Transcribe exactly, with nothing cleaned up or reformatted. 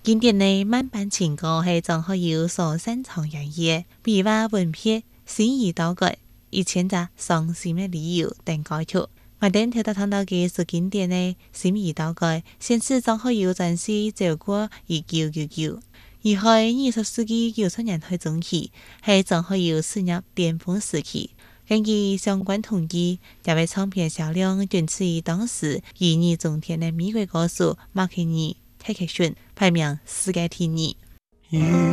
经典的慢板情歌是张學友所擅長演繹，比如話吻別、心已到改、一千個傷心的理由等歌曲。我哋聽到聽到嘅是經典的心已到改，顯示張學友真是走過一九九九。而喺二十世紀九十年代中期，係張學友事業巔峰時期。根據相關統計，這位唱片銷量僅次於當時一二中天的美國歌手麥肯尼·傑克遜，排名世界第二。